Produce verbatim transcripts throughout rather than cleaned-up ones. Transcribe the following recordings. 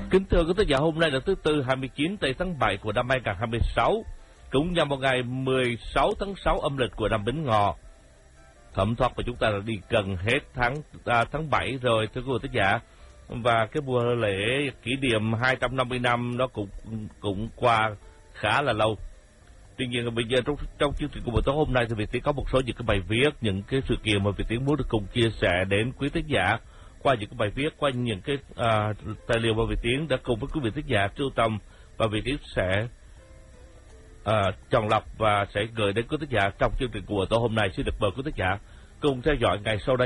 Kính thưa quý thính giả, hôm nay là thứ Tư hai mươi chín tây tháng bảy của năm hai nghìn không trăm hai mươi sáu, cũng nhằm vào ngày mười sáu tháng sáu âm lịch của năm Bính Ngọ. Thẩm thoát của chúng ta là đi gần hết tháng à, tháng bảy rồi thưa quý thính giả, và cái mùa lễ kỷ niệm hai trăm năm mươi năm nó cũng cũng qua khá là lâu. Tuy nhiên bây giờ trong, trong chương trình của buổi tối hôm nay thì Việt Tiến có một số những cái bài viết, những cái sự kiện mà Việt Tiến muốn được cùng chia sẻ đến quý thính giả qua những cái bài viết, qua những cái à, tài liệu mà Việt Tiến đã cùng với quý vị thính giả sưu tầm, và Việt Tiến sẽ à, chọn lọc và sẽ gửi đến quý thính giả trong chương trình của buổi tối hôm nay. Xin được mời quý thính giả cùng theo dõi ngay sau đây.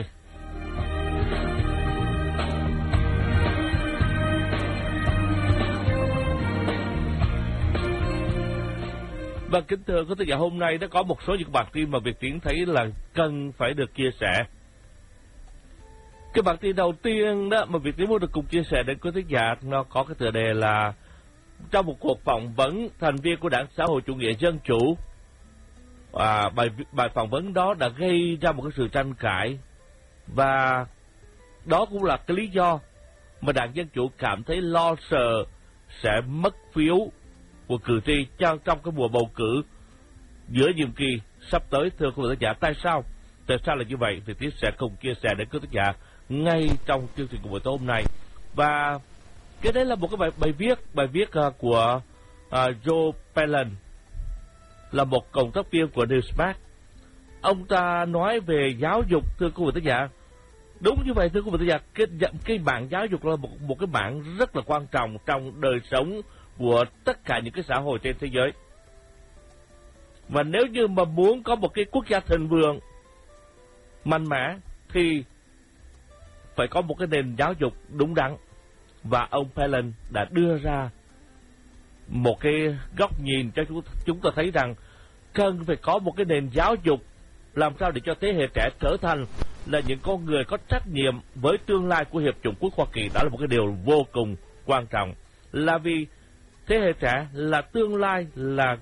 Và kính thưa quý thính giả, hôm nay đã có một số những bản tin mà Việt Tiến thấy là cần phải được chia sẻ. Cái bản tin đầu tiên đó mà Việt Tiến muốn được cùng chia sẻ đến quý thính giả, nó có cái tựa đề là trong một cuộc phỏng vấn thành viên của Đảng Xã hội Chủ nghĩa Dân Chủ, à, bài bài phỏng vấn đó đã gây ra một cái sự tranh cãi, và đó cũng là cái lý do mà Đảng Dân Chủ cảm thấy lo sợ sẽ mất phiếu của cử tri trong trong cái mùa bầu cử giữa nhiệm kỳ sắp tới. Thưa quý vị thính giả, tại sao tại sao là như vậy? Việt Tiến sẽ cùng chia sẻ đến quý thính giả ngay trong chương trình của buổi tối hôm nay. Và cái đấy là một cái bài bài viết bài viết uh, của uh, Joe Palin, là một cộng tác viên của Newsmax. Ông ta nói về giáo dục, thưa quý vị thính giả. Đúng như vậy thưa quý vị thính giả, cái cái mạng giáo dục là một một cái mạng rất là quan trọng trong đời sống của tất cả những cái xã hội trên thế giới. Và nếu như mà muốn có một cái quốc gia thịnh vượng mạnh mẽ thì phải có một cái nền giáo dục đúng đắn. Và ông Palin đã đưa ra một cái góc nhìn cho chúng ta thấy rằng cần phải có một cái nền giáo dục làm sao để cho thế hệ trẻ trở thành là những con người có trách nhiệm với tương lai của Hiệp chủng quốc Hoa Kỳ. Đó là một cái điều vô cùng quan trọng, là vì thế hệ trẻ là tương lai, là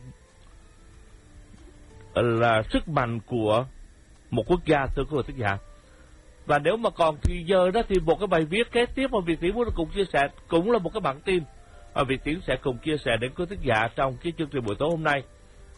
là sức mạnh của một quốc gia, thưa quý vị thính giả. Và nếu mà còn thì giờ đó thì một cái bài viết kế tiếp mà Việt Tiến muốn cùng chia sẻ cũng là một cái bản tin và Việt Tiến sẽ cùng chia sẻ đến quý thính giả trong cái chương trình buổi tối hôm nay.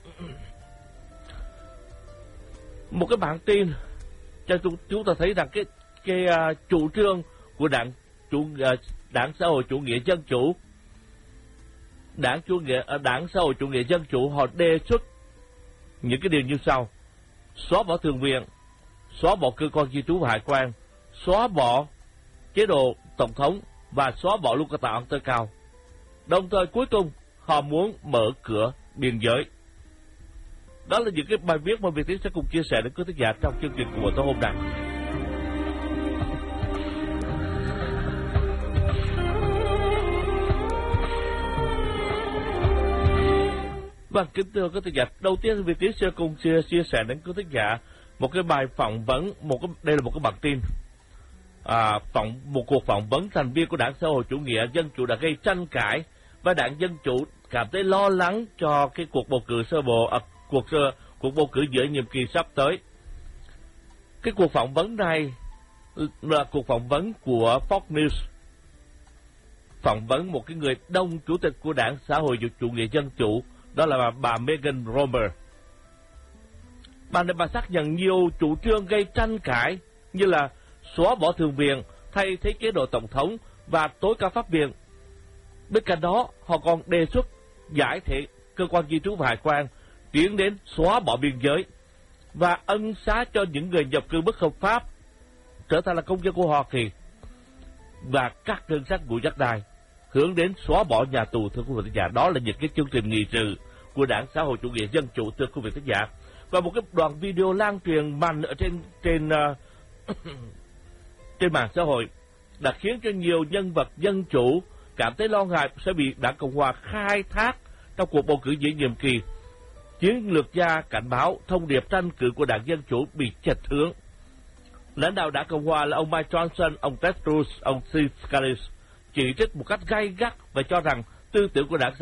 Một cái bản tin cho chúng, chúng ta thấy rằng cái cái uh, chủ trương của đảng chủ uh, đảng xã hội chủ nghĩa dân chủ, đảng chủ nghĩa uh, đảng xã hội chủ nghĩa dân chủ họ đề xuất những cái điều như sau: xóa bỏ thượng viện, xóa bỏ cơ quan di trú và hải quan, xóa bỏ chế độ tổng thống và xóa bỏ luật tòa án tối cao. Đồng thời cuối cùng họ muốn mở cửa biên giới. Đó là những cái bài viết mà Việt Tiến sẽ cùng chia sẻ đến quý thính giả trong chương trình của buổi tối hôm nay. Vâng, kính thưa quý thính giả, đầu tiên Việt Tiến sẽ cùng chia, chia sẻ đến quý thính giả một cái bài phỏng vấn, một cái đây là một cái bản tin à, phỏng một cuộc phỏng vấn thành viên của Đảng Xã hội Chủ nghĩa Dân Chủ đã gây tranh cãi, và Đảng Dân Chủ cảm thấy lo lắng cho cái cuộc bầu cử sơ bộ, à, cuộc sơ cuộc bầu cử giữa nhiệm kỳ sắp tới. Cái cuộc phỏng vấn này là cuộc phỏng vấn của Fox News, phỏng vấn một cái người đồng chủ tịch của Đảng Xã hội Chủ nghĩa Dân Chủ, đó là bà, bà Megan Romer. Bà này bà xác nhận nhiều chủ trương gây tranh cãi như là xóa bỏ thượng viện, thay thế chế độ tổng thống và tối cao pháp viện. Bên cạnh đó, họ còn đề xuất giải thể cơ quan di trú và hải quan, tiến đến xóa bỏ biên giới và ân xá cho những người nhập cư bất hợp pháp trở thành là công dân của Hoa Kỳ, và cắt ngân sách của đất đai, hướng đến xóa bỏ nhà tù. Thưa quý vị thính giả, đó là những cái chương trình nghị sự của Đảng Xã hội Chủ nghĩa Dân Chủ, thưa quý vị thính giả. Và một cái đoạn video lan truyền mạnh ở trên trên uh, trên mạng xã hội đã khiến cho nhiều nhân vật dân chủ cảm thấy lo ngại sẽ bị Đảng Cộng hòa khai thác trong cuộc bầu cử giữa nhiệm kỳ. Chiến lược gia cảnh báo thông điệp tranh cử của Đảng Dân Chủ bị chệch hướng. Lãnh đạo Đảng Cộng hòa là ông Mike Johnson, ông Ted Cruz, ông Steve Scalise chỉ trích một cách gay gắt và cho rằng tư tưởng của Đảng